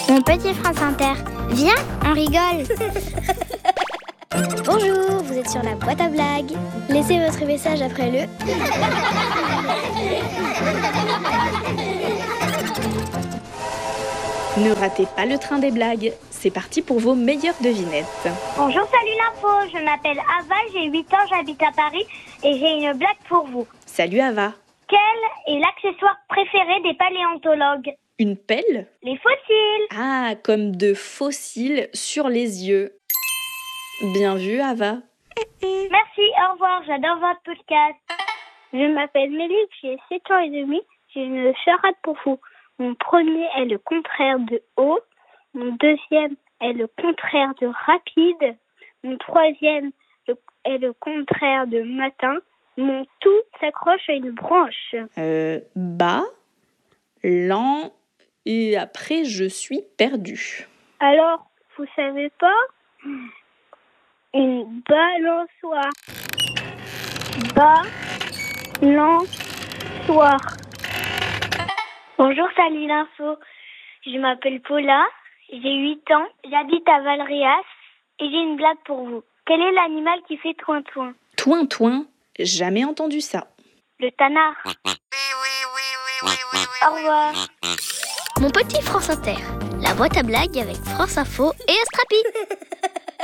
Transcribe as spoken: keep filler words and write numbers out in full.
Mon petit France Inter, viens, on rigole. Bonjour, vous êtes sur la boîte à blagues. Laissez votre message après le... Ne ratez pas le train des blagues. C'est parti pour vos meilleures devinettes. Bonjour, salut l'info. Je m'appelle Ava, j'ai huit ans, j'habite à Paris et j'ai une blague pour vous. Salut Ava. Quel est l'accessoire préféré des paléontologues? Une pelle? Les fossiles. Ah, comme de fossiles sur les yeux. Bien vu Ava. Merci, au revoir, j'adore votre podcast. Je m'appelle Mélie, j'ai sept ans et demi, j'ai une charade pour vous. Mon premier est le contraire de haut, mon deuxième est le contraire de rapide, mon troisième est le contraire de matin, mon tout s'accroche à une branche. Euh, bas, lent, et après je suis perdue. Alors, vous savez pas? Une balançoire. Balançoire. Bonjour, salut l'info. Je m'appelle Paula, j'ai huit ans, j'habite à Valréas et j'ai une blague pour vous. Quel est l'animal qui fait toin-toin? Toin-toin, jamais entendu ça. Le tanard. Au revoir. Mon petit France Inter, la boîte à blagues avec France Info et Astrapi.